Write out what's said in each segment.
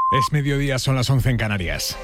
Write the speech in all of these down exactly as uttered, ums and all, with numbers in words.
Es mediodía, son las once en Canarias.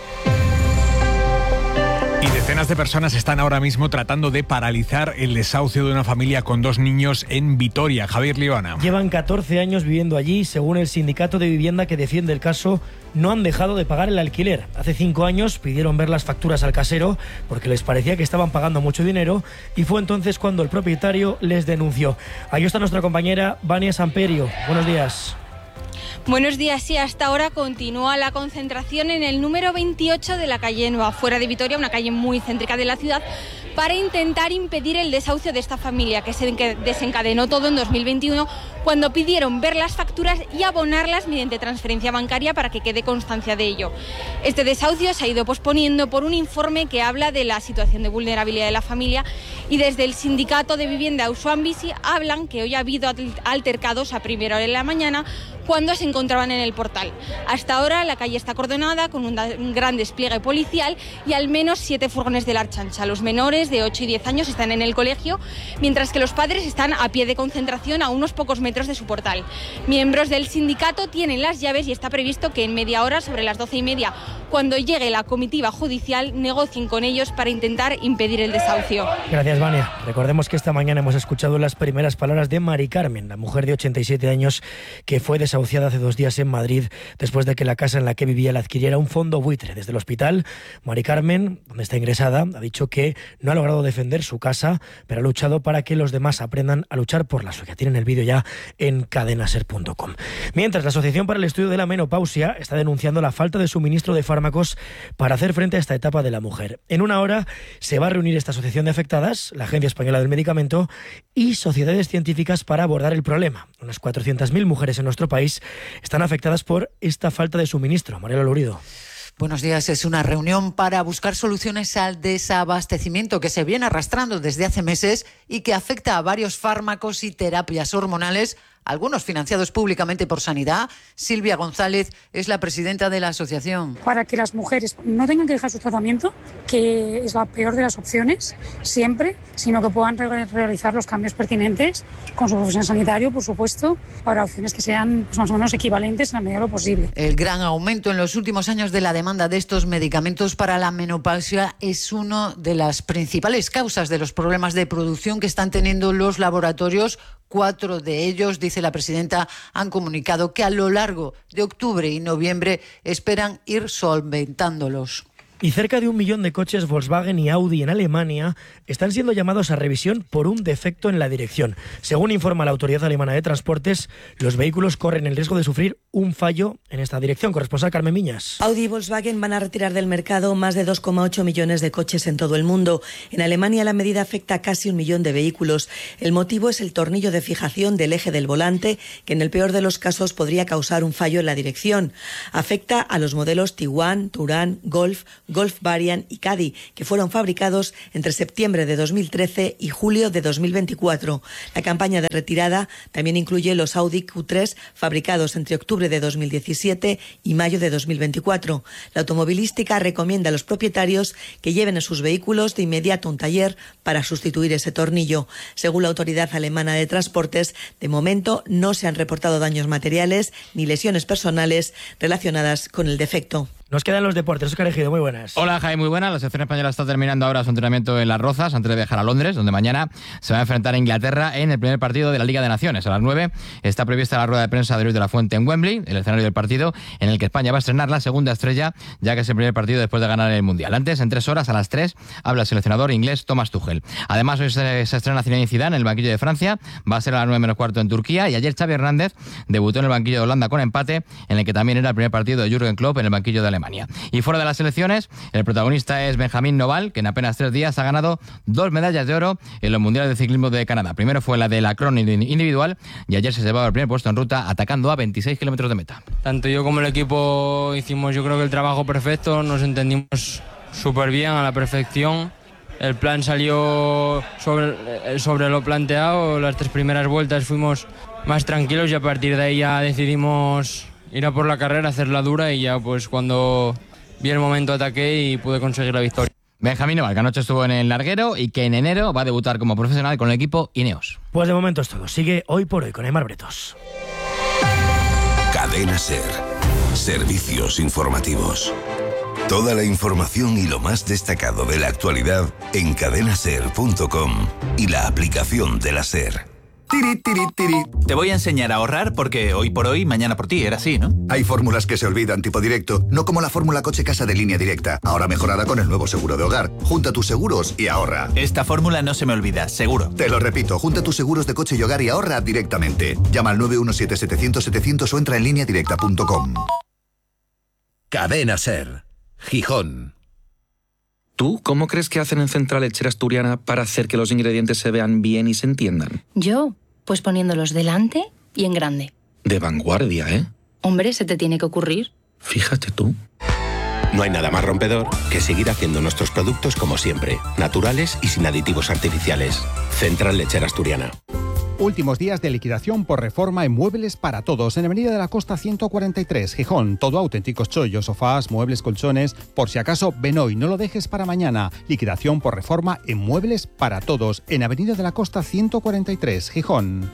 Y decenas de personas están ahora mismo tratando de paralizar el desahucio de una familia con dos niños en Vitoria. Javier Liona. Llevan catorce años viviendo allí. Según el sindicato de vivienda que defiende el caso, no han dejado de pagar el alquiler. Hace cinco años pidieron ver las facturas al casero porque les parecía que estaban pagando mucho dinero y fue entonces cuando el propietario les denunció. Ahí está nuestra compañera Vania Samperio. Buenos días. Buenos días, sí, hasta ahora continúa la concentración en el número veintiocho de la calle Nueva, fuera de Vitoria, una calle muy céntrica de la ciudad, para intentar impedir el desahucio de esta familia, que se desencadenó todo en dos mil veintiuno, cuando pidieron ver las facturas y abonarlas mediante transferencia bancaria para que quede constancia de ello. Este desahucio se ha ido posponiendo por un informe que habla de la situación de vulnerabilidad de la familia, y desde el sindicato de vivienda Auzoan Bizi hablan que hoy ha habido altercados a primera hora de la mañana cuando se encontraban en el portal. Hasta ahora la calle está acordonada con un gran despliegue policial y al menos siete furgones de la Ertzaintza. Los menores de ocho y diez años están en el colegio, mientras que los padres están a pie de concentración a unos pocos metros de su portal. Miembros del sindicato tienen las llaves y está previsto que en media hora, sobre las doce y media, cuando llegue la comitiva judicial, negocien con ellos para intentar impedir el desahucio. Gracias, Vania. Recordemos que esta mañana hemos escuchado las primeras palabras de Mari Carmen, la mujer de ochenta y siete años que fue desahuciada hace dos días en Madrid después de que la casa en la que vivía la adquiriera un fondo buitre. Desde el hospital, Mari Carmen, donde está ingresada, ha dicho que no ha logrado defender su casa, pero ha luchado para que los demás aprendan a luchar por la suya. Tienen el vídeo ya en cadenaser punto com. Mientras, la Asociación para el Estudio de la Menopausia está denunciando la falta de suministro de fármacos para hacer frente a esta etapa de la mujer. En una hora se va a reunir esta asociación de afectadas, la Agencia Española del Medicamento y sociedades científicas para abordar el problema. Unas cuatrocientas mil mujeres en nuestro país están afectadas por esta falta de suministro. Mariela Lurido. Buenos días. Es una reunión para buscar soluciones al desabastecimiento que se viene arrastrando desde hace meses y que afecta a varios fármacos y terapias hormonales, algunos financiados públicamente por Sanidad. Silvia González es la presidenta de la asociación. Para que las mujeres no tengan que dejar su tratamiento, que es la peor de las opciones siempre, sino que puedan re- realizar los cambios pertinentes con su profesional sanitario, por supuesto, para opciones que sean pues, más o menos equivalentes en la medida de lo posible. El gran aumento en los últimos años de la demanda de estos medicamentos para la menopausia es una de las principales causas de los problemas de producción que están teniendo los laboratorios. Cuatro de ellos, dice la presidenta, han comunicado que a lo largo de octubre y noviembre esperan ir solventándolos. Y cerca de un millón de coches Volkswagen y Audi en Alemania están siendo llamados a revisión por un defecto en la dirección. Según informa la Autoridad Alemana de Transportes, los vehículos corren el riesgo de sufrir un fallo en esta dirección. Corresponsal Carmen Miñas. Audi y Volkswagen van a retirar del mercado más de dos coma ocho millones de coches en todo el mundo. En Alemania la medida afecta a casi un millón de vehículos. El motivo es el tornillo de fijación del eje del volante, que en el peor de los casos podría causar un fallo en la dirección. Afecta a los modelos Tiguan, Touran, Golf, Golf Variant y Caddy, que fueron fabricados entre septiembre de dos mil trece y julio de dos mil veinticuatro. La campaña de retirada también incluye los Audi Q tres fabricados entre octubre de dos mil diecisiete y mayo de dos mil veinticuatro. La automovilística recomienda a los propietarios que lleven a sus vehículos de inmediato a un taller para sustituir ese tornillo. Según la Autoridad Alemana de Transportes, de momento no se han reportado daños materiales ni lesiones personales relacionadas con el defecto. Nos quedan los deportes. Óscar Ejido, muy buenas. Hola, Jaime, muy buenas. La selección española está terminando ahora su entrenamiento en Las Rozas antes de viajar a Londres, donde mañana se va a enfrentar a Inglaterra en el primer partido de la Liga de Naciones. A las nueve está prevista la rueda de prensa de Luis de la Fuente en Wembley, el escenario del partido en el que España va a estrenar la segunda estrella, ya que es el primer partido después de ganar el Mundial. Antes, en tres horas, a las tres, habla el seleccionador inglés Thomas Tuchel. Además, hoy se, se estrena Zinedine Zidane en el banquillo de Francia, va a ser a las nueve menos cuarto en Turquía, y ayer Xavi Hernández debutó en el banquillo de Holanda con empate, en el que también era el primer partido de Jürgen Klopp en el banquillo de Alemania. Y fuera de las selecciones, el protagonista es Benjamín Noval, que en apenas tres días ha ganado dos medallas de oro en los mundiales de ciclismo de Canadá. Primero fue la de la crono individual y ayer se llevaba el primer puesto en ruta atacando a veintiséis kilómetros de meta. Tanto yo como el equipo hicimos, yo creo que el trabajo perfecto, nos entendimos súper bien, a la perfección. El plan salió sobre, sobre lo planteado. Las tres primeras vueltas fuimos más tranquilos y a partir de ahí ya decidimos ir a por la carrera, hacerla dura, y ya pues cuando vi el momento ataqué y pude conseguir la victoria. Benjamín Noval, que anoche estuvo en el larguero y que en enero va a debutar como profesional con el equipo Ineos. Pues de momento es todo. Sigue Hoy por Hoy con Aimar Bretos. Cadena Ser. Servicios informativos. Toda la información y lo más destacado de la actualidad en cadena ser punto com y la aplicación de la SER. Tiri, tiri, tiri. Te voy a enseñar a ahorrar porque hoy por hoy, mañana por ti, era así, ¿no? Hay fórmulas que se olvidan tipo directo, no como la fórmula coche-casa de Línea Directa, ahora mejorada con el nuevo seguro de hogar. Junta tus seguros y ahorra. Esta fórmula no se me olvida, seguro. Te lo repito, junta tus seguros de coche y hogar y ahorra directamente. Llama al nueve uno siete setecientos setecientos o entra en línea directa punto com. Cadena SER. Gijón. ¿Tú cómo crees que hacen en Central Lechera Asturiana para hacer que los ingredientes se vean bien y se entiendan? Yo, pues poniéndolos delante y en grande. De vanguardia, ¿eh? Hombre, se te tiene que ocurrir. Fíjate tú. No hay nada más rompedor que seguir haciendo nuestros productos como siempre, naturales y sin aditivos artificiales. Central Lechera Asturiana. Últimos días de liquidación por reforma en Muebles para Todos en Avenida de la Costa ciento cuarenta y tres, Gijón. Todo auténticos chollos, sofás, muebles, colchones. Por si acaso, ven hoy, no lo dejes para mañana. Liquidación por reforma en Muebles para Todos en Avenida de la Costa ciento cuarenta y tres, Gijón.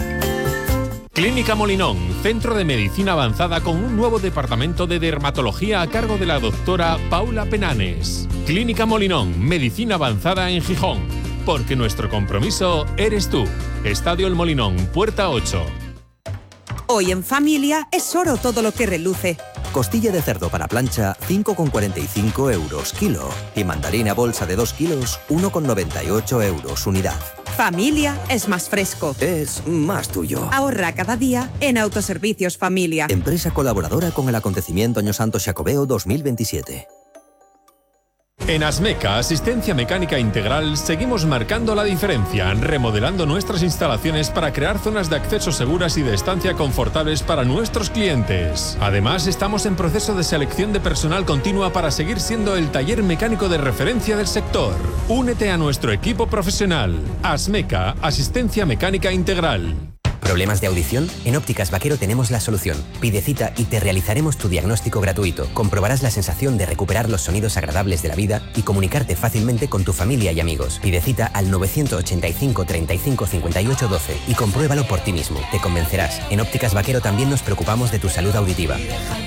Clínica Molinón, centro de medicina avanzada con un nuevo departamento de dermatología a cargo de la doctora Paula Penanes. Clínica Molinón, medicina avanzada en Gijón. Porque nuestro compromiso eres tú. Estadio El Molinón, Puerta ocho. Hoy en familia es oro todo lo que reluce. Costilla de cerdo para plancha, cinco con cuarenta y cinco euros kilo. Y mandarina bolsa de dos kilos, uno con noventa y ocho euros unidad. Familia es más fresco. Es más tuyo. Ahorra cada día en Autoservicios Familia. Empresa colaboradora con el acontecimiento Año Santo Xacobeo dos mil veintisiete. En Asmeca, Asistencia Mecánica Integral, seguimos marcando la diferencia, remodelando nuestras instalaciones para crear zonas de acceso seguras y de estancia confortables para nuestros clientes. Además, estamos en proceso de selección de personal continua para seguir siendo el taller mecánico de referencia del sector. Únete a nuestro equipo profesional. Asmeca, Asistencia Mecánica Integral. ¿Problemas de audición? En Ópticas Vaquero tenemos la solución. Pide cita y te realizaremos tu diagnóstico gratuito. Comprobarás la sensación de recuperar los sonidos agradables de la vida y comunicarte fácilmente con tu familia y amigos. Pide cita al nueve ochenta y cinco, treinta y cinco, cincuenta y ocho, doce y compruébalo por ti mismo. Te convencerás. En Ópticas Vaquero también nos preocupamos de tu salud auditiva.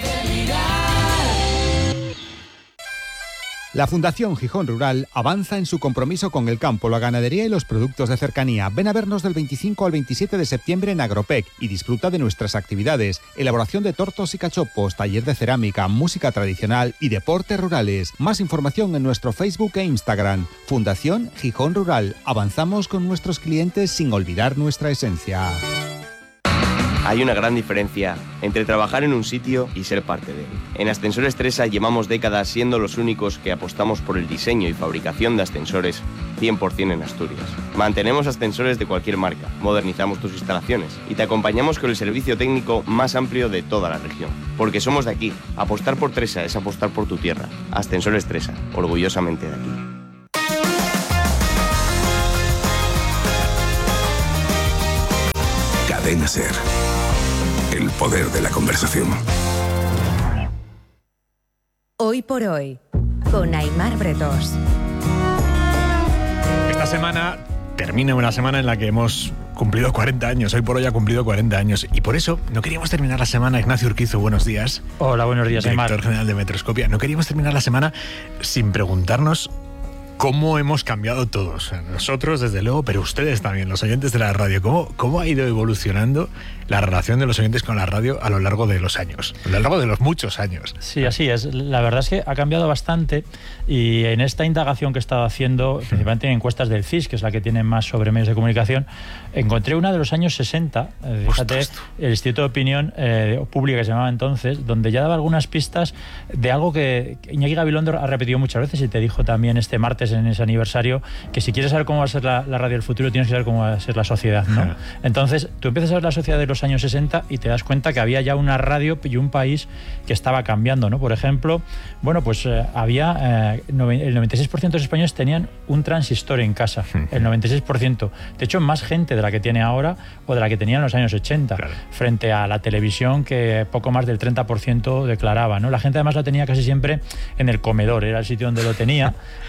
La Fundación Gijón Rural avanza en su compromiso con el campo, la ganadería y los productos de cercanía. Ven a vernos del veinticinco al veintisiete de septiembre en Agropec y disfruta de nuestras actividades. Elaboración de tortos y cachopos, taller de cerámica, música tradicional y deportes rurales. Más información en nuestro Facebook e Instagram. Fundación Gijón Rural. Avanzamos con nuestros clientes sin olvidar nuestra esencia. Hay una gran diferencia entre trabajar en un sitio y ser parte de él. En Ascensores Tresa llevamos décadas siendo los únicos que apostamos por el diseño y fabricación de ascensores cien por ciento en Asturias. Mantenemos ascensores de cualquier marca, modernizamos tus instalaciones y te acompañamos con el servicio técnico más amplio de toda la región. Porque somos de aquí. Apostar por Tresa es apostar por tu tierra. Ascensores Tresa, orgullosamente de aquí. Cadena SER. El poder de la conversación. Hoy por hoy, con Aimar Bretos. Esta semana termina una semana en la que hemos cumplido cuarenta años. Hoy por hoy ha cumplido cuarenta años. Y por eso no queríamos terminar la semana. Ignacio Urquizu, buenos días. Hola, buenos días, Aimar. Director general de Metroscopia. No queríamos terminar la semana sin preguntarnos cómo hemos cambiado todos. Nosotros, desde luego, pero ustedes también, los oyentes de la radio. ¿Cómo, cómo ha ido evolucionando la relación de los oyentes con la radio a lo largo de los años? A lo largo de los muchos años. Sí, así es. La verdad es que ha cambiado bastante y en esta indagación que he estado haciendo, principalmente en encuestas del C I S, que es la que tiene más sobre medios de comunicación, encontré una de los años sesenta, eh, fíjate, el Instituto de Opinión eh, Pública, que se llamaba entonces, donde ya daba algunas pistas de algo que Iñaki Gabilondo ha repetido muchas veces y te dijo también este martes en ese aniversario, que si quieres saber cómo va a ser la, la radio del futuro, tienes que saber cómo va a ser la sociedad, ¿no? Entonces, tú empiezas a ver la sociedad de los años sesenta y te das cuenta que había ya una radio y un país que estaba cambiando, ¿no? Por ejemplo, bueno, pues eh, había eh, el noventa y seis por ciento de los españoles tenían un transistor en casa, el noventa y seis por ciento. De hecho, más gente de la que tiene ahora o de la que tenía en los años ochenta, claro, frente a la televisión, que poco más del treinta por ciento declaraba, ¿no? La gente además la tenía casi siempre en el comedor, era el sitio donde lo tenía, ni en el dormitorio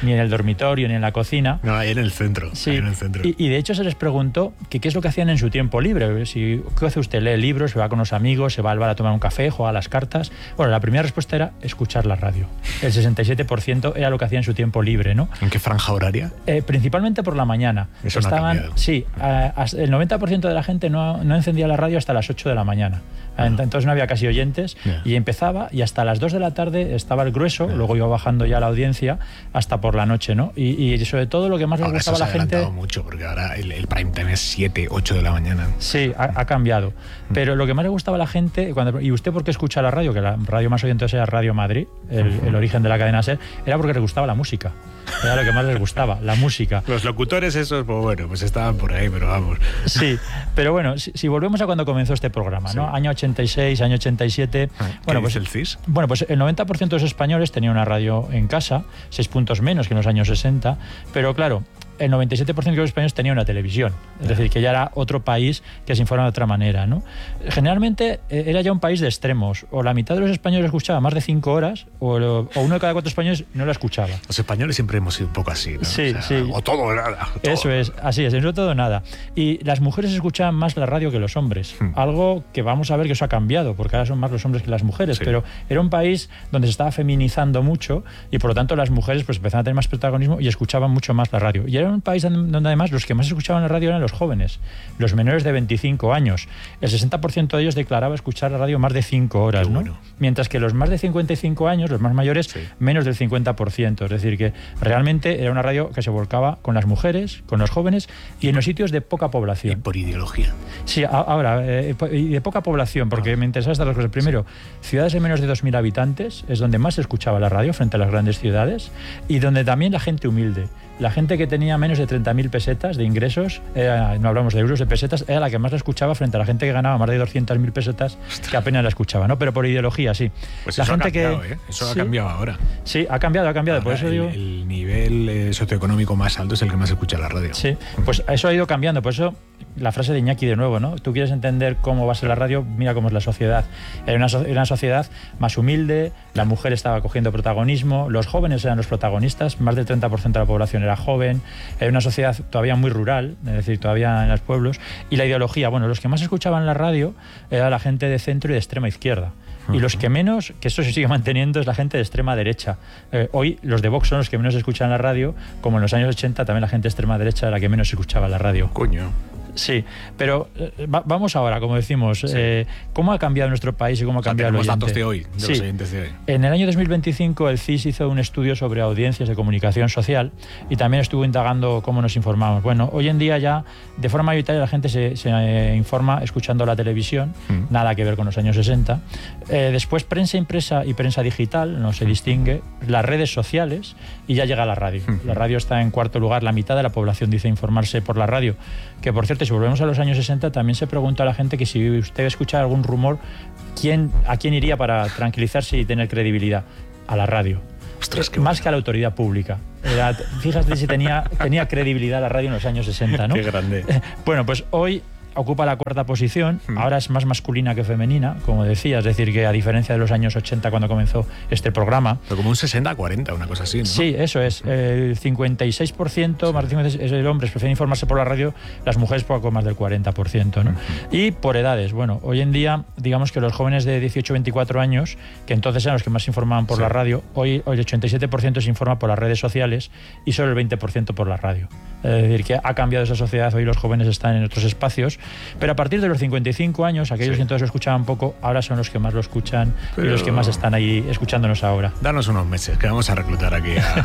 dormitorio ni en la cocina. No, ahí en el centro. Sí, ahí en el centro. Y, y de hecho se les preguntó que qué es lo que hacían en su tiempo libre. Si, ¿qué hace usted? ¿Lee libros? ¿Se va con los amigos? ¿Se va al bar a tomar un café? ¿Juega a las cartas? Bueno, la primera respuesta era escuchar la radio. El sesenta y siete por ciento era lo que hacía en su tiempo libre, ¿no? ¿En qué franja horaria? Eh, principalmente por la mañana. Eso no ha Estaban, cambiado. sí, eh, el noventa por ciento de la gente no, no encendía la radio hasta las ocho de la mañana. Entonces no había casi oyentes Yeah. y empezaba y hasta las dos de la tarde estaba el grueso, Yeah. luego iba bajando ya la audiencia hasta por la noche, ¿no? Y, y sobre todo lo que más le Ahora eso gustaba se a la ha gente... adelantado mucho, porque ahora el, el prime time es siete, ocho de la mañana. Sí, ha, ha cambiado. Pero lo que más le gustaba a la gente, cuando, ¿y usted por qué escucha la radio? Que la radio más oyente era Radio Madrid, el, el origen de la cadena SER, era porque les gustaba la música. Era lo que más les gustaba, la música. Los locutores esos, pues bueno, pues estaban por ahí, pero vamos. Sí, pero bueno, si, si volvemos a cuando comenzó este programa, ¿no? Sí. Año ochenta y seis, año ochenta y siete... Bueno, pues el C I S? Bueno, pues el noventa por ciento de los españoles tenían una radio en casa, seis puntos menos que en los años sesenta, pero claro, el noventa y siete por ciento de los españoles tenía una televisión, es decir, que ya era otro país que se informa de otra manera, ¿no? Generalmente eh, era ya un país de extremos, o la mitad de los españoles escuchaba más de cinco horas, o, lo- o uno de cada cuatro españoles no la escuchaba. Los españoles siempre hemos sido un poco así, ¿no? Sí, O sea, sí. O todo o nada. o todo. Eso es, así es, eso todo nada. Y las mujeres escuchaban más la radio que los hombres, Hmm. algo que vamos a ver que eso ha cambiado, porque ahora son más los hombres que las mujeres, Sí. pero era un país donde se estaba feminizando mucho y por lo tanto las mujeres pues empezaban a tener más protagonismo y escuchaban mucho más la radio. Y era un país donde donde además los que más escuchaban la radio eran los jóvenes, los menores de veinticinco años. El sesenta por ciento de ellos declaraba escuchar la radio más de cinco horas, Qué ¿no? bueno. Mientras que los más de cincuenta y cinco años, los más mayores, menos del cincuenta por ciento. Es decir, que realmente era una radio que se volcaba con las mujeres, con los jóvenes y en los sitios de poca población. Por ideología. Sí, a- ahora, eh, po- y de poca población, porque me interesan estas dos cosas. Primero, ciudades de menos de dos mil habitantes es donde más se escuchaba la radio frente a las grandes ciudades y donde también la gente humilde. La gente que tenía menos de treinta mil pesetas de ingresos, era- no hablamos de euros, de pesetas, era la que más la escuchaba frente a la gente que ganaba más de doscientas mil pesetas, que apenas la escuchaba, ¿no? Pero por ideología, sí. Pues la eso gente ha cambiado, que, ¿eh? Eso sí, ha cambiado ahora. Sí, ha cambiado, ha cambiado. Por Ahora eso el, digo... el nivel eh, socioeconómico más alto es el que más escucha la radio. Sí, pues eso ha ido cambiando. Por eso la frase de Iñaki de nuevo, ¿no? Tú quieres entender cómo va a ser la radio, mira cómo es la sociedad. Era una, so- era una sociedad más humilde, la mujer estaba cogiendo protagonismo, los jóvenes eran los protagonistas, más del treinta por ciento de la población era joven, era una sociedad todavía muy rural, es decir, todavía en los pueblos, y la ideología, bueno, los que más escuchaban la radio era la gente de centro y de extrema izquierda. Y los que menos, que esto se sigue manteniendo, es la gente de extrema derecha. Eh, hoy los de Vox son los que menos escuchan la radio, como en los años ochenta también la gente de extrema derecha era la que menos escuchaba la radio. Coño. Sí, pero eh, va- vamos ahora, como decimos, eh, ¿cómo ha cambiado nuestro país y cómo ha O sea, cambiado el tenemos oyente? datos de hoy, de Sí. los oyentes de hoy. En el año dos mil veinticinco el C I S hizo un estudio sobre audiencias de comunicación social y también estuvo indagando cómo nos informamos. Bueno, hoy en día ya de forma mayoritaria la gente se, se, eh, informa escuchando la televisión, Mm. nada que ver con los años sesenta. Eh, después prensa impresa y prensa digital, no se distingue, las redes sociales y ya llega la radio. La radio está en cuarto lugar, la mitad de la población dice informarse por la radio, que por cierto, si volvemos a los años sesenta, también se pregunta a la gente que si usted escucha algún rumor, ¿quién, ¿a quién iría para tranquilizarse y tener credibilidad? A la radio. Ostras, qué Más bueno. que a la autoridad pública. Era- fíjate si tenía, tenía credibilidad la radio en los años sesenta, ¿no? Qué grande. Bueno, pues hoy ocupa la cuarta posición, ahora es más masculina que femenina, como decía, es decir, que a diferencia de los años ochenta cuando comenzó este programa. Pero como un sesenta a cuarenta, una cosa así, ¿no? Sí, eso es. El cincuenta y seis por ciento, más de cincuenta y seis por ciento de hombres prefieren informarse por la radio, las mujeres poco más del cuarenta por ciento, ¿no? Y por edades, bueno, hoy en día, digamos que los jóvenes de dieciocho a veinticuatro años, que entonces eran los que más se informaban por Sí. la radio, hoy, hoy el ochenta y siete por ciento se informa por las redes sociales y solo el veinte por ciento por la radio. Es decir, que ha cambiado esa sociedad, hoy los jóvenes están en otros espacios, pero a partir de los cincuenta y cinco años, aquellos Sí. que entonces lo escuchaban poco, ahora son los que más lo escuchan Pero- y los que más están ahí escuchándonos ahora. Danos unos meses, que vamos a reclutar aquí a,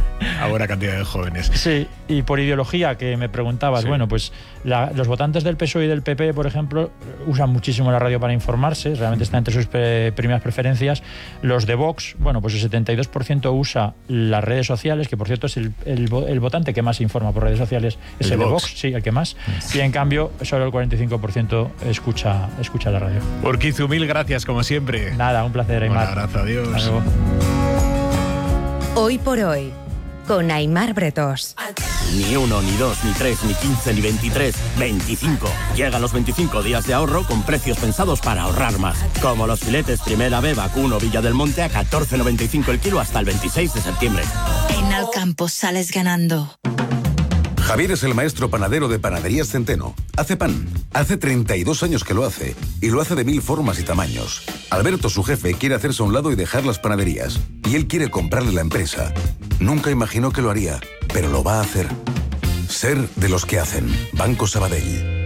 a buena cantidad de jóvenes. Sí, y por ideología que me preguntabas, Sí. bueno, pues la- los votantes del P S O E y del P P, por ejemplo, usan muchísimo la radio para informarse, realmente está entre sus pre- primeras preferencias. Los de Vox, bueno, pues el setenta y dos por ciento usa las redes sociales, que por cierto es el, el vo- el votante que más se informa por redes sociales, es El el, de de Vox. Vox, sí, el que más, y en cambio solo el cuarenta y cinco por ciento escucha, escucha la radio. Urquizu, mil gracias, como siempre. Nada, un placer, Un Aymar. abrazo, adiós. Hasta luego. Hoy por hoy, con Aymar Bretos. Ni uno, ni dos, ni tres, ni quince, ni veintitrés. veinticinco. Llegan los veinticinco días de ahorro con precios pensados para ahorrar más. Como los filetes Primera B Vacuno Villa del Monte a catorce noventa y cinco el kilo hasta el veintiséis de septiembre. En Alcampo sales ganando. Javier es el maestro panadero de Panaderías Centeno. Hace pan. Hace treinta y dos años que lo hace. Y lo hace de mil formas y tamaños. Alberto, su jefe, quiere hacerse a un lado y dejar las panaderías. Y él quiere comprarle la empresa. Nunca imaginó que lo haría, pero lo va a hacer. Ser de los que hacen. Banco Sabadell.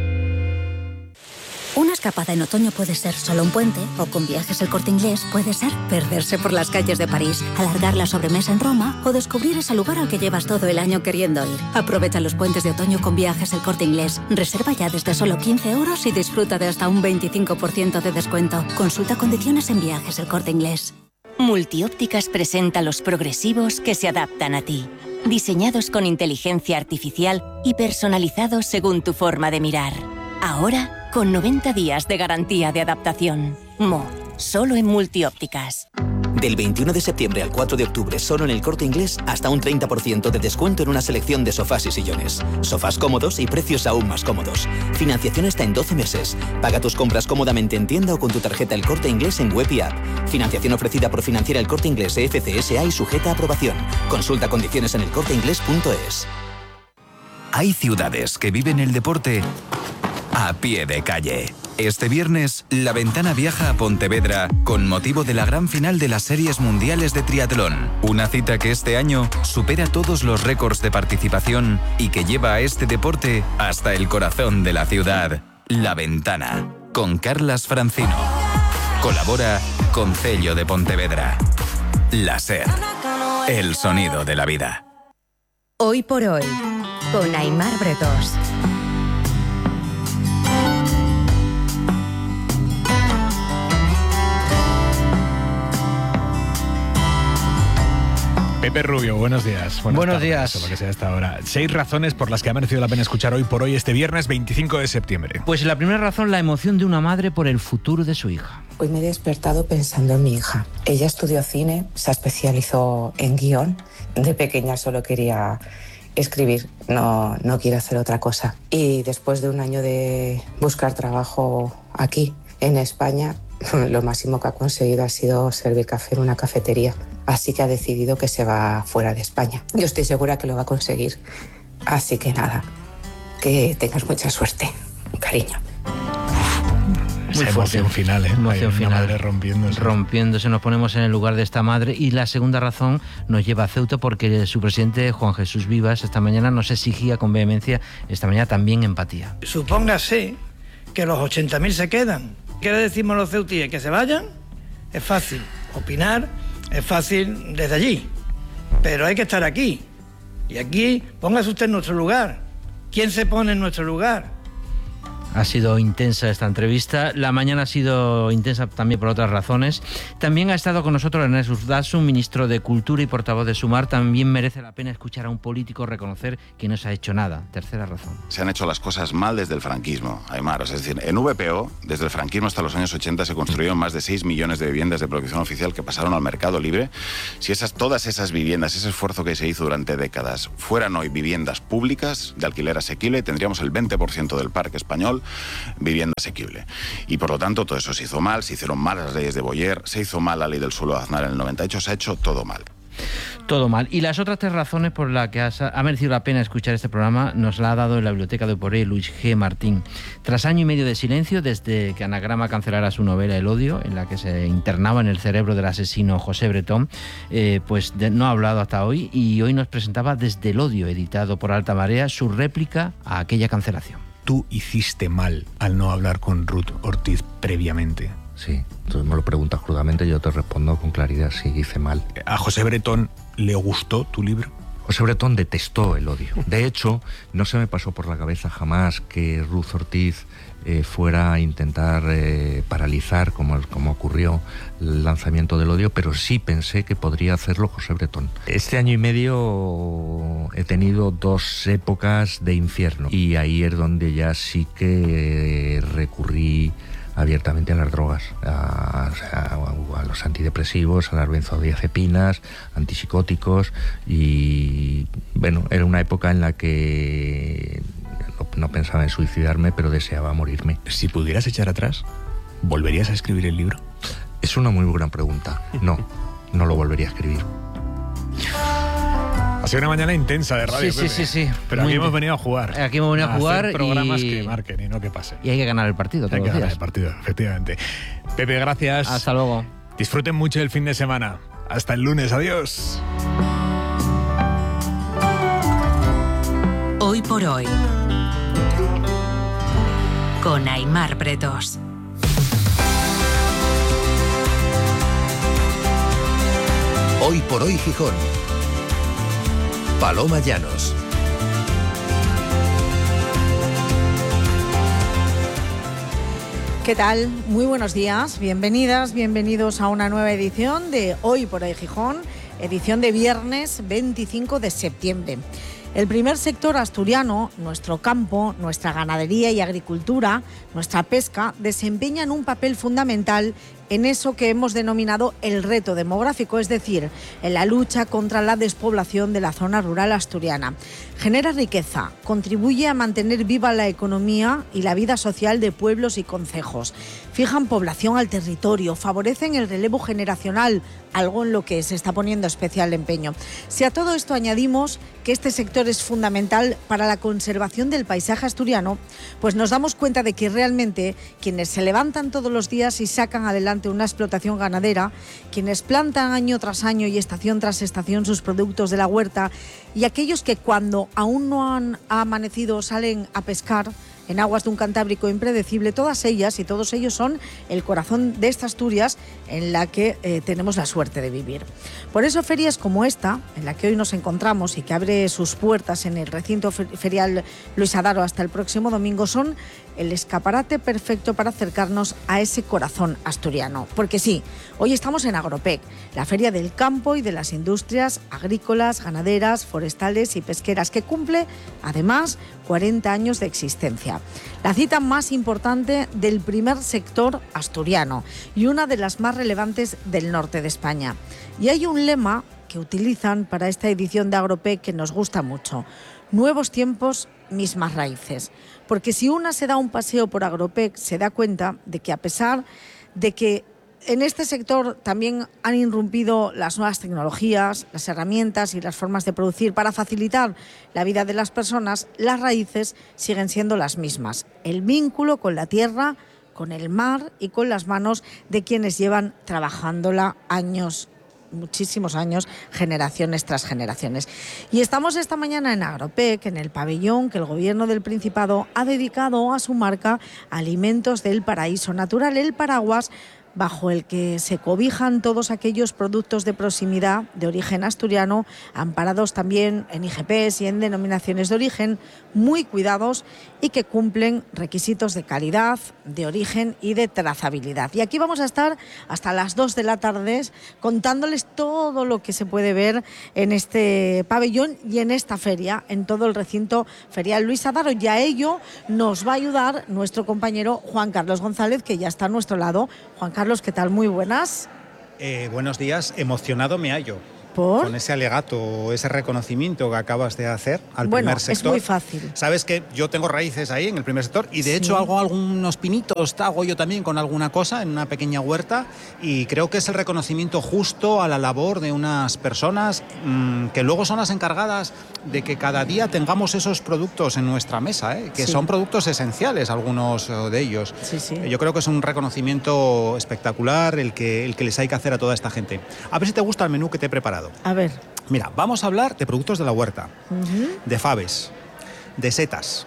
Una escapada en otoño puede ser solo un puente, o con Viajes El Corte Inglés puede ser perderse por las calles de París, alargar la sobremesa en Roma o descubrir ese lugar al que llevas todo el año queriendo ir. Aprovecha los puentes de otoño con Viajes El Corte Inglés. Reserva ya desde solo quince euros y disfruta de hasta un veinticinco por ciento de descuento. Consulta condiciones en Viajes El Corte Inglés. Multiópticas presenta los progresivos que se adaptan a ti. Diseñados con inteligencia artificial y personalizados según tu forma de mirar. Ahora, con noventa días de garantía de adaptación. Mo, solo en Multiópticas. Del veintiuno de septiembre al cuatro de octubre, solo en El Corte Inglés, hasta un treinta por ciento de descuento en una selección de sofás y sillones. Sofás cómodos y precios aún más cómodos. Financiación hasta en doce meses. Paga tus compras cómodamente en tienda o con tu tarjeta El Corte Inglés en web y app. Financiación ofrecida por Financiera El Corte Inglés F C S A y sujeta a aprobación. Consulta condiciones en elcorteinglés punto es. Hay ciudades que viven el deporte a pie de calle. Este viernes, La Ventana viaja a Pontevedra con motivo de la gran final de las Series Mundiales de Triatlón. Una cita que este año supera todos los récords de participación y que lleva a este deporte hasta el corazón de la ciudad. La Ventana, con Carlas Francino. Colabora Concello de Pontevedra. La SER, el sonido de la vida. Hoy por hoy, con Aimar Bretos. Pepe Rubio, buenos días. Buenos tardes, días. o lo que sea hasta ahora. Seis razones por las que ha merecido la pena escuchar Hoy por Hoy este viernes veinticinco de septiembre. Pues la primera razón, la emoción de una madre por el futuro de su hija. Hoy me he despertado pensando en mi hija. Ella estudió cine, se especializó en guión. De pequeña solo quería escribir, no, no quiere hacer otra cosa. Y después de un año de buscar trabajo aquí, en España, lo máximo que ha conseguido ha sido servir café en una cafetería. Así que ha decidido que se va fuera de España. Yo estoy segura que lo va a conseguir. Así que nada, que tengas mucha suerte. Cariño. Muy Esa emoción fuerte. final, ¿eh? Emoción Una final. madre rompiéndose. Rompiéndose, nos ponemos en el lugar de esta madre. Y la segunda razón nos lleva a Ceuta porque su presidente, Juan Jesús Vivas, esta mañana nos exigía con vehemencia, esta mañana también empatía. Supóngase que los ochenta mil se quedan. ¿Qué le decimos a los ceutíes? ¿Que se vayan? Es fácil opinar, es fácil desde allí, pero hay que estar aquí. Y aquí, póngase usted en nuestro lugar. ¿Quién se pone en nuestro lugar? Ha sido intensa esta entrevista. La mañana ha sido intensa también por otras razones. También ha estado con nosotros Ernest Urtasun, ministro de Cultura y portavoz de Sumar. También merece la pena escuchar a un político reconocer que no se ha hecho nada. Tercera razón. Se han hecho las cosas mal desde el franquismo, Aymar. Es decir, en V P O, desde el franquismo hasta los años ochenta, se construyeron más de seis millones de viviendas de protección oficial que pasaron al mercado libre. Si esas, todas esas viviendas, ese esfuerzo que se hizo durante décadas, fueran hoy viviendas públicas de alquiler asequible, tendríamos el veinte por ciento del parque español vivienda asequible. Y por lo tanto todo eso se hizo mal, se hicieron mal las leyes de Boyer, se hizo mal la ley del suelo de Aznar en el noventa y ocho, se ha hecho todo mal. Todo mal. Y las otras tres razones por las que has, ha merecido la pena escuchar este programa nos la ha dado en la biblioteca de Poré Luis G. Martín. Tras año y medio de silencio, desde que Anagrama cancelara su novela El odio, en la que se internaba en el cerebro del asesino José Bretón, eh, pues de, no ha hablado hasta hoy y hoy nos presentaba Desde el odio, editado por Alta Marea, su réplica a aquella cancelación. Tú hiciste mal al no hablar con Ruth Ortiz previamente. Sí, tú me lo preguntas crudamente y yo te respondo con claridad, sí, hice mal. ¿A José Bretón le gustó tu libro? José Bretón detestó El odio. De hecho, no se me pasó por la cabeza jamás que Ruth Ortiz eh, fuera a intentar eh, paralizar, como, como ocurrió, el lanzamiento del odio, pero sí pensé que podría hacerlo José Bretón. Este año y medio he tenido dos épocas de infierno y ahí es donde ya sí que eh, recurrí abiertamente a las drogas, a, a, a los antidepresivos, a las benzodiazepinas, antipsicóticos, y bueno, era una época en la que no, no pensaba en suicidarme, pero deseaba morirme. Si pudieras echar atrás, ¿volverías a escribir el libro? Es una muy buena pregunta. No, no lo volvería a escribir. Ha sido una mañana intensa de radio. Sí, sí, sí, sí. Pero Muy aquí hemos bien. venido a jugar. Aquí hemos venido a jugar hacer programas y... que marquen y no que pasen. Y hay que ganar el partido todos Hay que los ganar días. el partido, efectivamente. Pepe, gracias. Hasta luego. Disfruten mucho el fin de semana. Hasta el lunes. Adiós. Hoy por hoy. Con Aimar Bretos. Hoy por hoy Gijón. Paloma Llanos. ¿Qué tal? Muy buenos días, bienvenidas, bienvenidos a una nueva edición de Hoy por Hoy Gijón, edición de viernes veinticinco de septiembre. El primer sector asturiano, nuestro campo, nuestra ganadería y agricultura, nuestra pesca, desempeñan un papel fundamental en eso que hemos denominado el reto demográfico, es decir, en la lucha contra la despoblación de la zona rural asturiana. Genera riqueza, contribuye a mantener viva la economía y la vida social de pueblos y concejos. Fijan población al territorio, favorecen el relevo generacional, algo en lo que se está poniendo especial empeño. Si a todo esto añadimos que este sector es fundamental para la conservación del paisaje asturiano, pues nos damos cuenta de que realmente quienes se levantan todos los días y sacan adelante una explotación ganadera, quienes plantan año tras año y estación tras estación sus productos de la huerta, y aquellos que cuando aún no han amanecido salen a pescar en aguas de un Cantábrico impredecible, todas ellas y todos ellos son el corazón de esta Asturias en la que eh, tenemos la suerte de vivir. Por eso ferias como esta, en la que hoy nos encontramos y que abre sus puertas en el recinto ferial Luis Adaro hasta el próximo domingo, son el escaparate perfecto para acercarnos a ese corazón asturiano. Porque sí, hoy estamos en Agropec, la feria del campo y de las industrias agrícolas, ganaderas, forestales y pesqueras, que cumple además cuarenta años de existencia. La cita más importante del primer sector asturiano y una de las más relevantes del norte de España. Y hay un lema que utilizan para esta edición de Agropec que nos gusta mucho: nuevos tiempos, mismas raíces. Porque si una se da un paseo por Agropec, se da cuenta de que a pesar de que en este sector también han irrumpido las nuevas tecnologías, las herramientas y las formas de producir para facilitar la vida de las personas, las raíces siguen siendo las mismas. El vínculo con la tierra, con el mar y con las manos de quienes llevan trabajándola años, muchísimos años, generaciones tras generaciones. Y estamos esta mañana en Agropec, en el pabellón que el Gobierno del Principado ha dedicado a su marca Alimentos del Paraíso Natural, el paraguas bajo el que se cobijan todos aquellos productos de proximidad de origen asturiano, amparados también en I G Ps y en denominaciones de origen, muy cuidados y que cumplen requisitos de calidad, de origen y de trazabilidad. Y aquí vamos a estar hasta las dos de la tarde contándoles todo lo que se puede ver en este pabellón y en esta feria, en todo el recinto ferial Luis Adaro. Y a ello nos va a ayudar nuestro compañero Juan Carlos González, que ya está a nuestro lado. Juan Carlos, ¿qué tal? Muy buenas. Eh, buenos días. Emocionado me hallo. ¿Por? Con ese alegato, ese reconocimiento que acabas de hacer al bueno, primer sector. Es muy fácil. Sabes que yo tengo raíces ahí en el primer sector y de Sí. hecho hago algunos pinitos, hago yo también con alguna cosa en una pequeña huerta, y creo que es el reconocimiento justo a la labor de unas personas mmm, que luego son las encargadas de que cada día tengamos esos productos en nuestra mesa, ¿eh? que Sí. son productos esenciales algunos de ellos. Sí, sí. Yo creo que es un reconocimiento espectacular el que, el que les hay que hacer a toda esta gente. A ver si te gusta el menú que te he preparado. A ver. Mira, vamos a hablar de productos de la huerta, Uh-huh. de faves, de setas,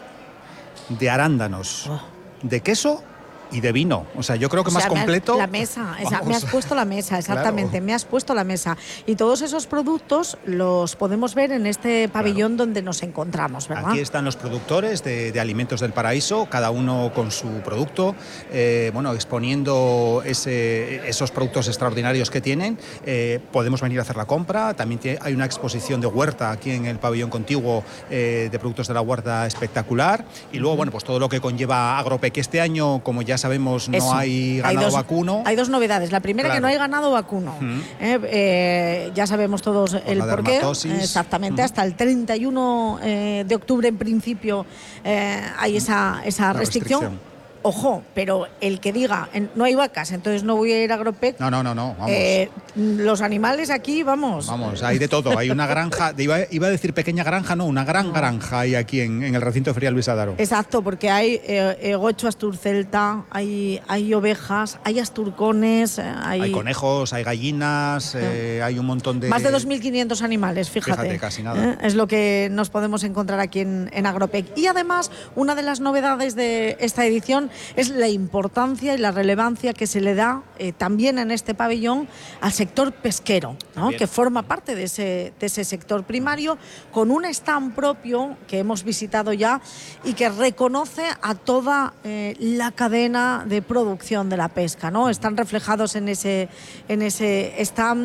de arándanos, Oh. de queso y de vino. O sea, yo creo que O más sea, me has- completo... La mesa, esa- Vamos. me has puesto la mesa, exactamente, Claro. me has puesto la mesa. Y todos esos productos los podemos ver en este pabellón donde nos encontramos, ¿verdad? Aquí están los productores de, de Alimentos del Paraíso, cada uno con su producto, eh, bueno, exponiendo ese, esos productos extraordinarios que tienen. Eh, podemos venir a hacer la compra. También tiene- hay una exposición de huerta aquí en el pabellón contiguo, eh, de productos de la huerta espectacular. Y luego, bueno, pues todo lo que conlleva Agropec. Este año, como ya sabemos no Eso. hay ganado hay dos, vacuno. Hay dos novedades. La primera, Claro. que no hay ganado vacuno. Mm. Eh, eh, ya sabemos todos el la porqué. dermatosis. Exactamente. Mm. Hasta el treinta y uno eh, de octubre, en principio, eh, hay esa, esa La restricción. restricción. Ojo, pero el que diga en- no hay vacas, entonces no voy a ir a Agropec. No, no, no, no, vamos. Eh, los animales aquí, vamos. Vamos, hay de todo. Hay una granja, iba, iba a decir pequeña granja, no, una gran granja hay aquí en, en el recinto ferial Luis Adaro. Exacto, porque hay eh, eh, gocho asturcelta, hay, hay ovejas, hay asturcones, eh, hay, Hay conejos, hay gallinas, eh, hay un montón de... más de dos mil quinientos animales, fíjate. Fíjate, casi nada. Eh, Es lo que nos podemos encontrar aquí en, en Agropec. Y además, una de las novedades de esta edición es la importancia y la relevancia que se le da eh, también en este pabellón al sector pesquero, ¿no? También. Que forma parte de ese, de ese sector primario, con un stand propio que hemos visitado ya y que reconoce a toda eh, la cadena de producción de la pesca, ¿no? Están reflejados en ese, en ese stand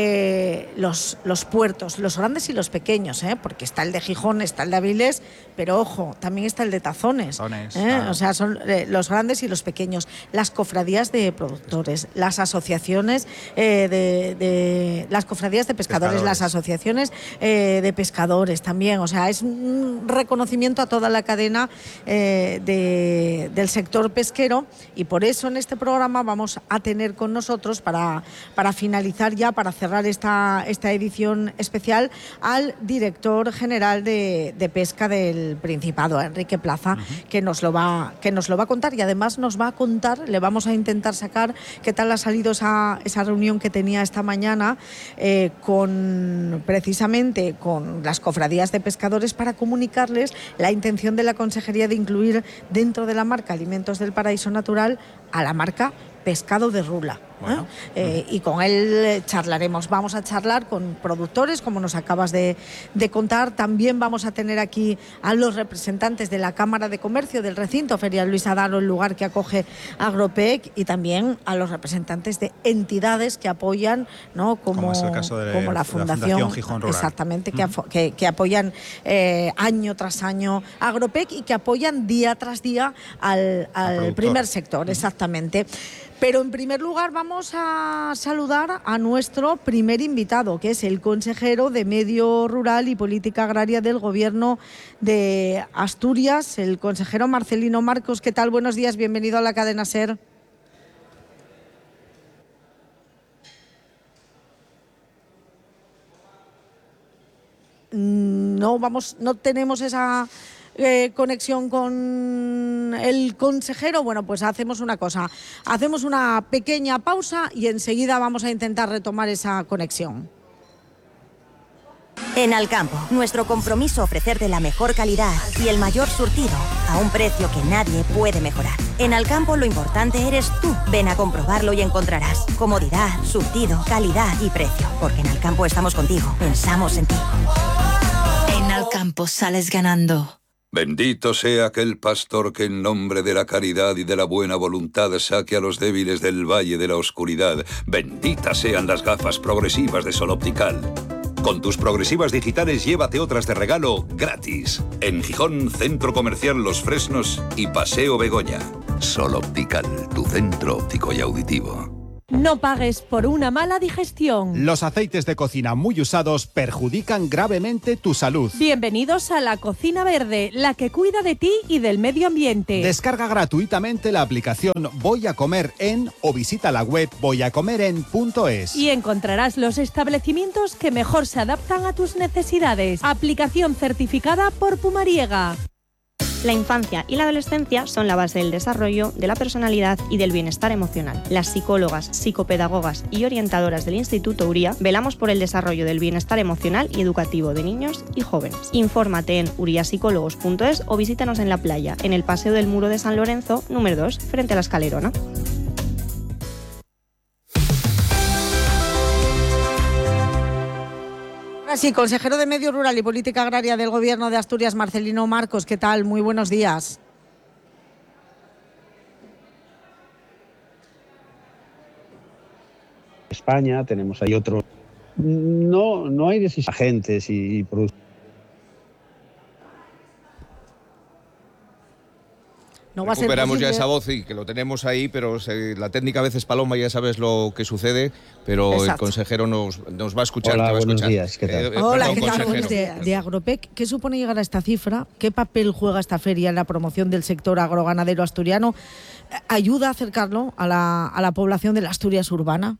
eh, los, los puertos, los grandes y los pequeños, ¿eh? Porque está el de Gijón, está el de Avilés, pero ojo, también está el de Tazones. Tazones, ¿eh? claro. O sea, son eh, los grandes y los pequeños, las cofradías de productores, las asociaciones eh, de, de las cofradías de pescadores, Pescadores. las asociaciones eh, de pescadores también. O sea, es un reconocimiento a toda la cadena eh, de, del sector pesquero, y por eso en este programa vamos a tener con nosotros, para, para finalizar ya, para cerrar esta, esta edición especial, al director general de, de pesca del Principado, Enrique Plaza, uh-huh. que nos lo va, que nos lo va a contar, y además nos va a contar, le vamos a intentar sacar qué tal ha salido esa, esa reunión que tenía esta mañana eh, con precisamente con las cofradías de pescadores, para comunicarles la intención de la Consejería de incluir dentro de la marca Alimentos del Paraíso Natural a la marca Pescado de Rula. Bueno. ¿eh? Eh, y con él charlaremos. Vamos a charlar con productores, como nos acabas de, de contar. También vamos a tener aquí a los representantes de la Cámara de Comercio del recinto ferial Luis Adaro, el lugar que acoge Agropec, y también a los representantes de entidades que apoyan, ¿no? como, como es el caso de como la, la Fundación, Fundación Gijón Rural. Exactamente, que, mm. que, que apoyan eh, año tras año Agropec, y que apoyan día tras día al, al primer sector. Mm. Exactamente. Pero en primer lugar vamos a saludar a nuestro primer invitado, que es el consejero de Medio Rural y Política Agraria del Gobierno de Asturias, el consejero Marcelino Marcos. ¿Qué tal? Buenos días, bienvenido a la cadena SER. No vamos, no tenemos esa Eh, conexión con el consejero. Bueno, pues hacemos una cosa, hacemos una pequeña pausa y enseguida vamos a intentar retomar esa conexión. En Alcampo, nuestro compromiso ofrecerte la mejor calidad y el mayor surtido a un precio que nadie puede mejorar. En Alcampo lo importante eres tú. Ven a comprobarlo y encontrarás comodidad, surtido, calidad y precio. Porque en Alcampo estamos contigo, pensamos en ti. En Alcampo sales ganando. Bendito sea aquel pastor que en nombre de la caridad y de la buena voluntad saque a los débiles del valle de la oscuridad. Benditas sean las gafas progresivas de Sol Optical. Con tus progresivas digitales llévate otras de regalo gratis. En Gijón, Centro Comercial Los Fresnos y Paseo Begoña. Sol Optical, tu centro óptico y auditivo. No pagues por una mala digestión. Los aceites de cocina muy usados perjudican gravemente tu salud. Bienvenidos a la Cocina Verde, la que cuida de ti y del medio ambiente. Descarga gratuitamente la aplicación Voy a Comer En o visita la web voy a comer en punto es. Y encontrarás los establecimientos que mejor se adaptan a tus necesidades. Aplicación certificada por Pumariega. La infancia y la adolescencia son la base del desarrollo, de la personalidad y del bienestar emocional. Las psicólogas, psicopedagogas y orientadoras del Instituto Uría velamos por el desarrollo del bienestar emocional y educativo de niños y jóvenes. Infórmate en uriapsicólogos punto es o visítanos en la playa, en el Paseo del Muro de San Lorenzo, número dos, frente a la Escalerona. Sí, consejero de Medio Rural y Política Agraria del Gobierno de Asturias, Marcelino Marcos, ¿qué tal? Muy buenos días. España, tenemos ahí otro. No, no hay decisión. Agentes y, y productores. No, va a ser recuperamos posible. ya esa voz y que lo tenemos ahí, pero se, la técnica a veces paloma, ya sabes lo que sucede, pero Exacto. el consejero nos, nos va a escuchar. Hola, te va a buenos escuchar. días, ¿qué tal? Eh, eh, Hola, perdón, ¿qué tal? consejero. Buenos días. De Agropec, ¿qué supone llegar a esta cifra? ¿Qué papel juega esta feria en la promoción del sector agroganadero asturiano? ¿Ayuda a acercarlo a la, a la población de la Asturias urbana?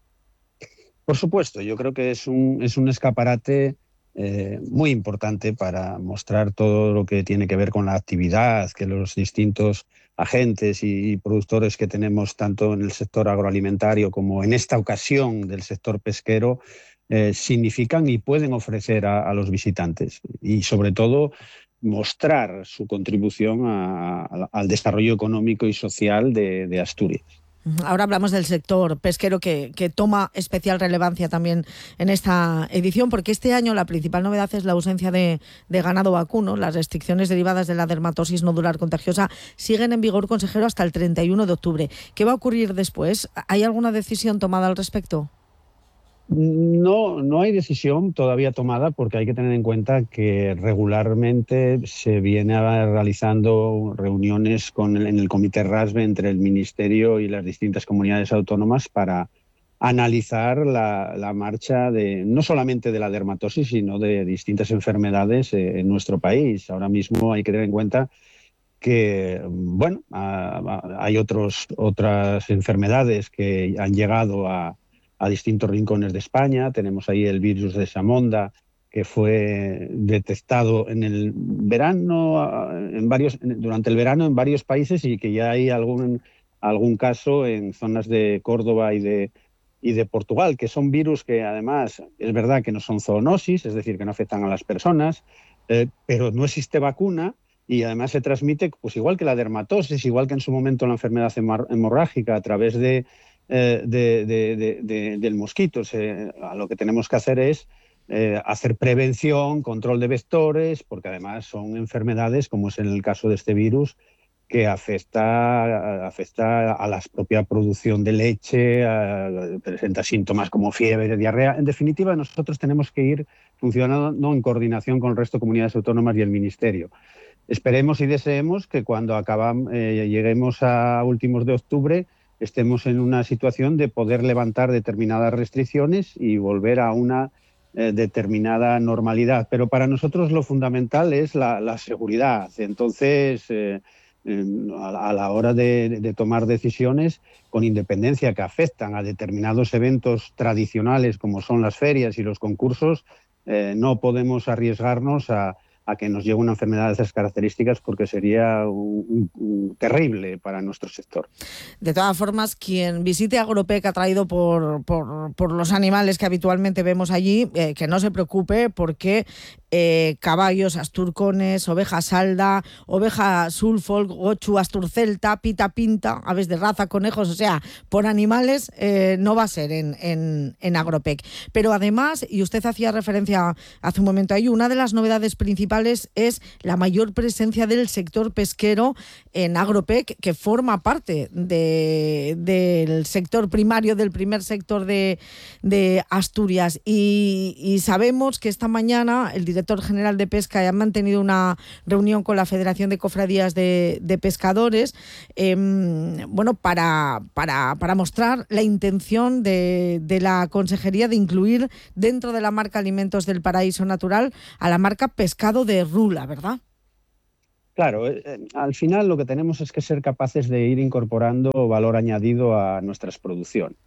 Por supuesto, yo creo que es un, es un escaparate eh, muy importante para mostrar todo lo que tiene que ver con la actividad que los distintos agentes y, y productores que tenemos tanto en el sector agroalimentario como en esta ocasión del sector pesquero eh, significan y pueden ofrecer a, a los visitantes. Y sobre todo mostrar su contribución a, a, al desarrollo económico y social de, de Asturias. Ahora hablamos del sector pesquero que, que toma especial relevancia también en esta edición, porque este año la principal novedad es la ausencia de, de ganado vacuno. Las restricciones derivadas de la dermatosis nodular contagiosa siguen en vigor, consejero, hasta el treinta y uno de octubre. ¿Qué va a ocurrir después? ¿Hay alguna decisión tomada al respecto? No, no hay decisión todavía tomada porque hay que tener en cuenta que regularmente se viene realizando reuniones con el, en el Comité RASBE entre el Ministerio y las distintas comunidades autónomas para analizar la, la marcha de no solamente de la dermatosis, sino de distintas enfermedades eh, en nuestro país. Ahora mismo hay que tener en cuenta que, bueno, a, a, hay otros, otras enfermedades que han llegado a a distintos rincones de España. Tenemos ahí el virus de Samonda, que fue detectado en el verano, en varios, durante el verano en varios países y que ya hay algún, algún caso en zonas de Córdoba y de, y de Portugal, que son virus que además es verdad que no son zoonosis, es decir, que no afectan a las personas, eh, pero no existe vacuna y además se transmite, pues igual que la dermatosis, igual que en su momento la enfermedad hemorrágica a través de Eh, de, de, de, de, del mosquito. Se, lo que tenemos que hacer es eh, hacer prevención, control de vectores, porque además son enfermedades, como es en el caso de este virus, que afecta, afecta a la propia producción de leche, a, presenta síntomas como fiebre, diarrea. En definitiva, nosotros tenemos que ir funcionando en coordinación con el resto de comunidades autónomas y el Ministerio. Esperemos y deseemos que cuando acabamos, eh, lleguemos a últimos de octubre, estemos en una situación de poder levantar determinadas restricciones y volver a una eh, determinada normalidad. Pero para nosotros lo fundamental es la, la seguridad. Entonces, eh, eh, a, a la hora de, de tomar decisiones, con independencia que afectan a determinados eventos tradicionales como son las ferias y los concursos, eh, no podemos arriesgarnos a a que nos llegue una enfermedad de esas características porque sería un, un, un terrible para nuestro sector. De todas formas, quien visite Agropec atraído por, por, por los animales que habitualmente vemos allí, eh, que no se preocupe porque eh, caballos, asturcones, oveja salda, oveja sulfolk, gochu, asturcelta, pita pinta, aves de raza, conejos, o sea, por animales eh, no va a ser en, en, en Agropec. Pero además, y usted hacía referencia hace un momento ahí, una de las novedades principales es la mayor presencia del sector pesquero en Agropec, que forma parte de, del sector primario, del primer sector de, de Asturias. Y, y sabemos que esta mañana el director general de Pesca ha mantenido una reunión con la Federación de Cofradías de, de Pescadores, eh, bueno, para, para, para mostrar la intención de, de la Consejería de incluir dentro de la marca Alimentos del Paraíso Natural a la marca Pescado de Rula, ¿verdad? Claro, eh, al final lo que tenemos es que ser capaces de ir incorporando valor añadido a nuestras producciones.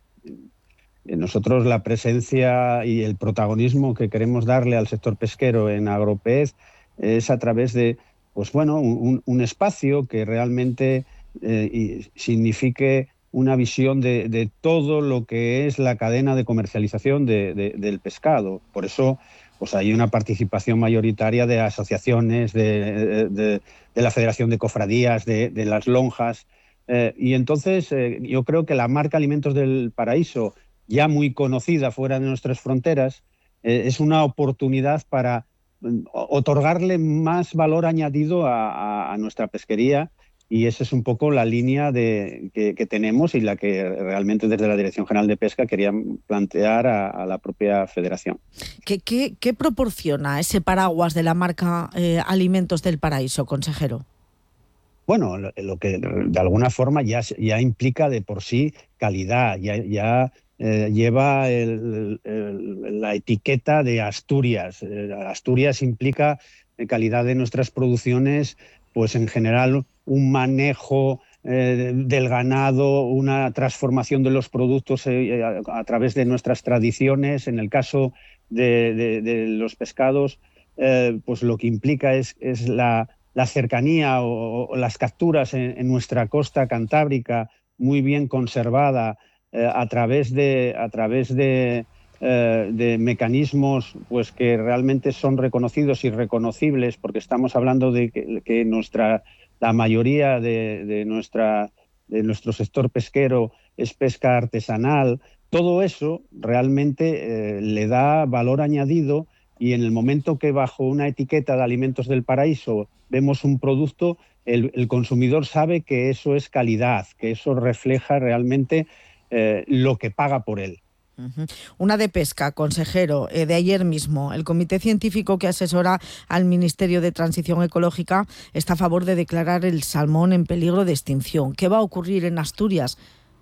Nosotros la presencia y el protagonismo que queremos darle al sector pesquero en Agropec es a través de, pues bueno, un, un espacio que realmente eh, signifique una visión de, de todo lo que es la cadena de comercialización de, de, del pescado. Por eso pues hay una participación mayoritaria de asociaciones, de, de, de la Federación de Cofradías, de, de las lonjas. Eh, y entonces eh, yo creo que la marca Alimentos del Paraíso, ya muy conocida fuera de nuestras fronteras, eh, es una oportunidad para eh, otorgarle más valor añadido a, a, a nuestra pesquería. Y esa es un poco la línea de, que, que tenemos y la que realmente desde la Dirección General de Pesca querían plantear a, a la propia Federación. ¿Qué, qué, qué proporciona ese paraguas de la marca eh, Alimentos del Paraíso, consejero? bueno, lo, lo que de alguna forma ya, ya implica de por sí calidad, ya, ya eh, lleva el, el, la etiqueta de Asturias. Eh, Asturias implica calidad de nuestras producciones, pues en general un manejo eh, del ganado, una transformación de los productos eh, a, a través de nuestras tradiciones. En el caso de, de, de los pescados, eh, pues lo que implica es, es la, la cercanía o, o las capturas en, en nuestra costa cantábrica muy bien conservada eh, a través de, a través de Eh, de mecanismos pues que realmente son reconocidos y reconocibles, porque estamos hablando de que, que nuestra, la mayoría de, de, nuestra, de nuestro sector pesquero es pesca artesanal. Todo eso realmente eh, le da valor añadido, y en el momento que bajo una etiqueta de Alimentos del Paraíso vemos un producto, el, el consumidor sabe que eso es calidad, que eso refleja realmente eh, lo que paga por él. Una de pesca, consejero, eh, de ayer mismo, el comité científico que asesora al Ministerio de Transición Ecológica está a favor de declarar el salmón en peligro de extinción. ¿Qué va a ocurrir en Asturias?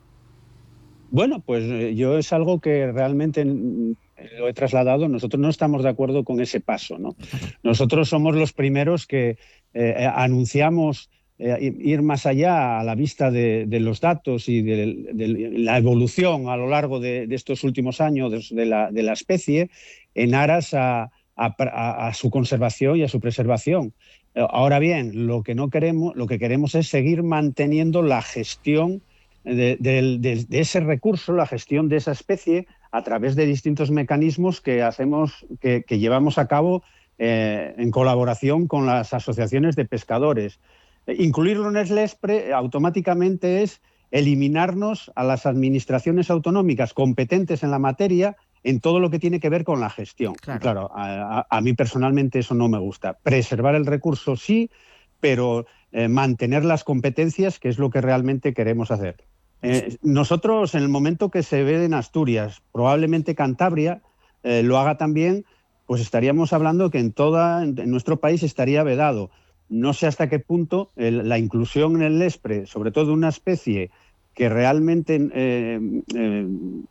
Bueno, pues eh, yo es algo que realmente lo he trasladado. Nosotros no estamos de acuerdo con ese paso, ¿no? Nosotros somos los primeros que eh, anunciamos Eh, ir más allá a la vista de, de los datos y de, de la evolución a lo largo de, de estos últimos años de, de, la, de la especie, en aras a, a, a su conservación y a su preservación. Eh, ahora bien, lo que no queremos, lo que queremos es seguir manteniendo la gestión de, de, de, de ese recurso, la gestión de esa especie, a través de distintos mecanismos que hacemos, que, que llevamos a cabo eh, en colaboración con las asociaciones de pescadores. Incluirlo en el LESPRE automáticamente es eliminarnos a las administraciones autonómicas competentes en la materia en todo lo que tiene que ver con la gestión. Claro, claro a, a, a mí personalmente eso no me gusta. Preservar el recurso sí, pero eh, mantener las competencias, que es lo que realmente queremos hacer. Eh, nosotros, en el momento que se ve en Asturias, probablemente Cantabria eh, lo haga también, pues estaríamos hablando que en, toda, en, en nuestro país estaría vedado. No sé hasta qué punto el, la inclusión en el LESPRE, sobre todo de una especie que realmente eh, eh,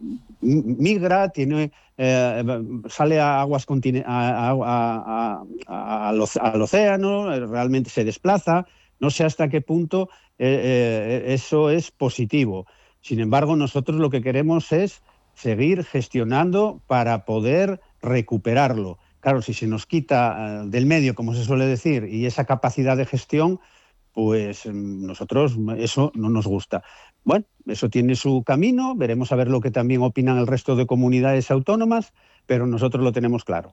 migra, tiene, eh, sale a aguas continen- a, a, a, a, al, al océano, realmente se desplaza. No sé hasta qué punto eh, eh, eso es positivo. Sin embargo, nosotros lo que queremos es seguir gestionando para poder recuperarlo. Claro, si se nos quita uh, del medio, como se suele decir, y esa capacidad de gestión, pues nosotros eso no nos gusta. Bueno, eso tiene su camino, veremos a ver lo que también opinan el resto de comunidades autónomas, pero nosotros lo tenemos claro.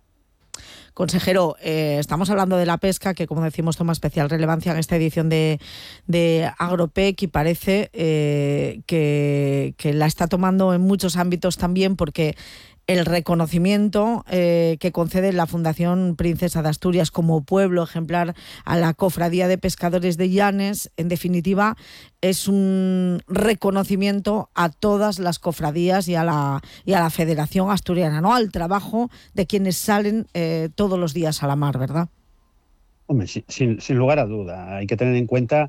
Consejero, eh, estamos hablando de la pesca, que como decimos toma especial relevancia en esta edición de, de Agropec, y parece eh, que, que la está tomando en muchos ámbitos también, porque el reconocimiento eh, que concede la Fundación Princesa de Asturias como pueblo ejemplar a la Cofradía de Pescadores de Llanes, en definitiva, es un reconocimiento a todas las cofradías y a la, y a la Federación Asturiana, ¿no? Al trabajo de quienes salen eh, todos los días a la mar, ¿verdad? Hombre, sin, sin lugar a duda. Hay que tener en cuenta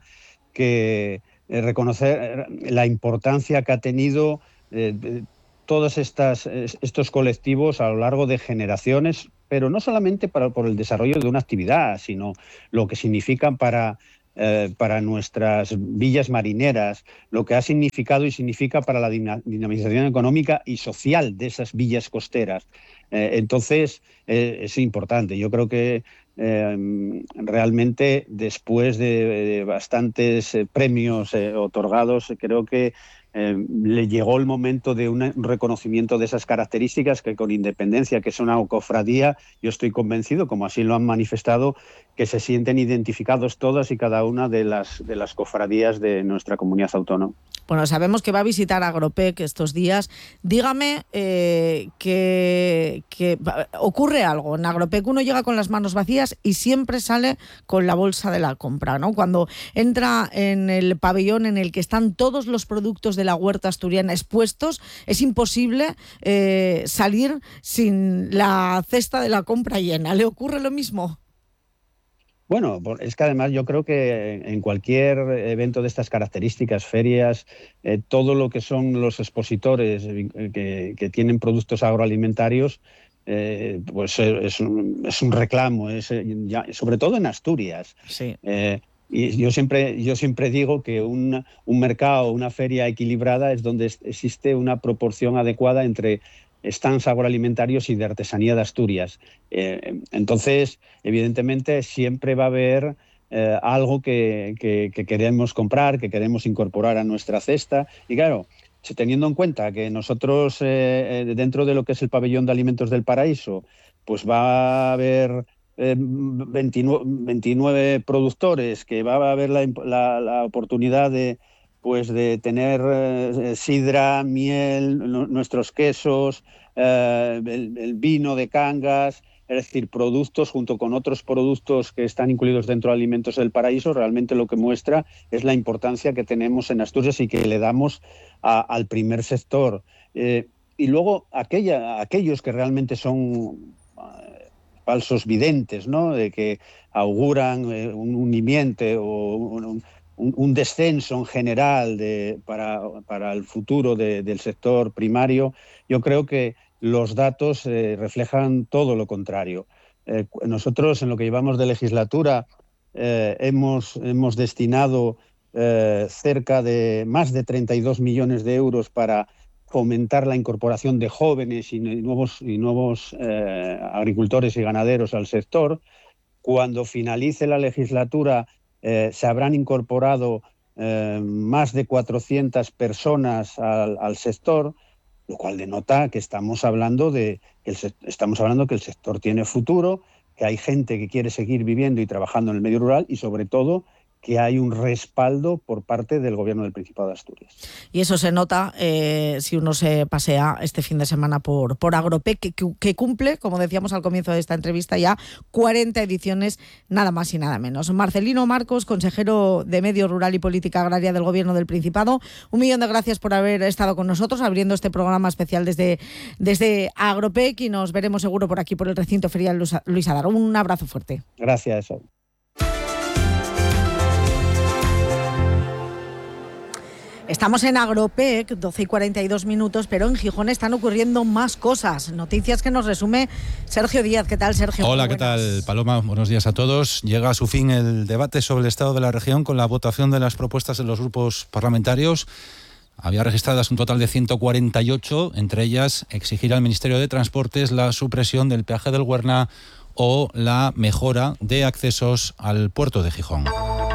que eh, reconocer la importancia que ha tenido eh, de, todos estas, estos colectivos a lo largo de generaciones, pero no solamente para, por el desarrollo de una actividad, sino lo que significan para, eh, para nuestras villas marineras, lo que ha significado y significa para la dinamización económica y social de esas villas costeras. Eh, entonces, eh, es importante. Yo creo que eh, realmente después de, de bastantes eh, premios eh, otorgados, creo que Eh, le llegó el momento de un reconocimiento de esas características, que con independencia que es una cofradía, yo estoy convencido, como así lo han manifestado, que se sienten identificados todas y cada una de las, de las cofradías de nuestra comunidad autónoma. Bueno, sabemos que va a visitar Agropec estos días. Dígame eh, que, que ocurre algo. En Agropec uno llega con las manos vacías y siempre sale con la bolsa de la compra, ¿no? Cuando entra en el pabellón en el que están todos los productos de la huerta asturiana expuestos, es imposible eh, salir sin la cesta de la compra llena. ¿Le ocurre lo mismo? Bueno, es que además yo creo que en cualquier evento de estas características, ferias, eh, todo lo que son los expositores que, que tienen productos agroalimentarios, eh, pues es un, es un reclamo, es, ya, sobre todo en Asturias. Sí. Eh, y yo siempre, yo siempre digo que un, un mercado, una feria equilibrada es donde existe una proporción adecuada entre stands agroalimentarios y de artesanía de Asturias. Eh, entonces, evidentemente, siempre va a haber eh, algo que, que, que queremos comprar, que queremos incorporar a nuestra cesta. Y claro, teniendo en cuenta que nosotros, eh, dentro de lo que es el pabellón de alimentos del Paraíso, pues va a haber eh, veintinueve, veintinueve productores, que va a haber la, la, la oportunidad de pues de tener eh, sidra, miel, no, nuestros quesos, eh, el, el vino de Cangas, es decir, productos junto con otros productos que están incluidos dentro de Alimentos del Paraíso, realmente lo que muestra es la importancia que tenemos en Asturias y que le damos a, al primer sector. Eh, y luego aquella, aquellos que realmente son eh, falsos videntes, ¿no?, de que auguran eh, un unimiento o un, un Un, un descenso en general de, para, para el futuro de, del sector primario, yo creo que los datos eh, reflejan todo lo contrario. Eh, nosotros, en lo que llevamos de legislatura, eh, hemos, hemos destinado eh, cerca de más de treinta y dos millones de euros para fomentar la incorporación de jóvenes y nuevos, y nuevos eh, agricultores y ganaderos al sector. Cuando finalice la legislatura, Eh, se habrán incorporado eh, más de cuatrocientas personas al, al sector, lo cual denota que estamos hablando de que el, estamos hablando que el sector tiene futuro, que hay gente que quiere seguir viviendo y trabajando en el medio rural y, sobre todo, que hay un respaldo por parte del Gobierno del Principado de Asturias. Y eso se nota eh, si uno se pasea este fin de semana por, por Agropec, que, que cumple, como decíamos al comienzo de esta entrevista, ya cuarenta ediciones, nada más y nada menos. Marcelino Marcos, consejero de Medio Rural y Política Agraria del Gobierno del Principado, un millón de gracias por haber estado con nosotros, abriendo este programa especial desde, desde Agropec, y nos veremos seguro por aquí, por el recinto ferial Luis Adaro. Un abrazo fuerte. Gracias. Estamos en Agropec, doce y cuarenta y dos minutos, pero en Gijón están ocurriendo más cosas. Noticias que nos resume Sergio Díaz. ¿Qué tal, Sergio? Hola, ¿qué tal, Paloma? Buenos días a todos. Llega a su fin el debate sobre el estado de la región con la votación de las propuestas de los grupos parlamentarios. Había registradas un total de ciento cuarenta y ocho, entre ellas exigir al Ministerio de Transportes la supresión del peaje del Huerna o la mejora de accesos al puerto de Gijón.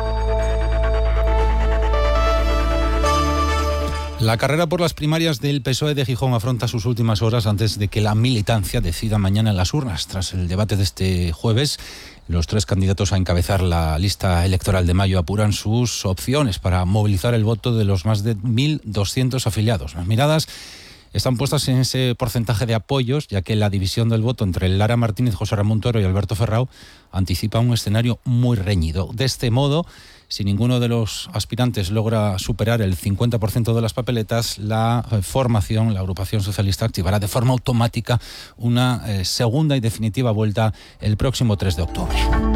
La carrera por las primarias del P S O E de Gijón afronta sus últimas horas antes de que la militancia decida mañana en las urnas. Tras el debate de este jueves, los tres candidatos a encabezar la lista electoral de mayo apuran sus opciones para movilizar el voto de los más de mil doscientos afiliados. Las miradas están puestas en ese porcentaje de apoyos, ya que la división del voto entre Lara Martínez, José Ramón Toro y Alberto Ferrao anticipa un escenario muy reñido. De este modo, si ninguno de los aspirantes logra superar el cincuenta por ciento de las papeletas, la formación, la agrupación socialista, activará de forma automática una eh, segunda y definitiva vuelta el próximo tres de octubre.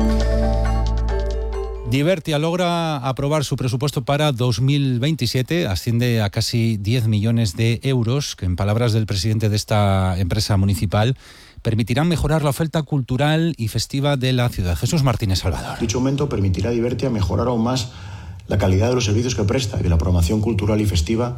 Divertia logra aprobar su presupuesto para dos mil veintisiete, asciende a casi diez millones de euros, que en palabras del presidente de esta empresa municipal permitirán mejorar la oferta cultural y festiva de la ciudad. Jesús Martínez Salvador. Dicho aumento permitirá a Divertia mejorar aún más la calidad de los servicios que presta y de la programación cultural y festiva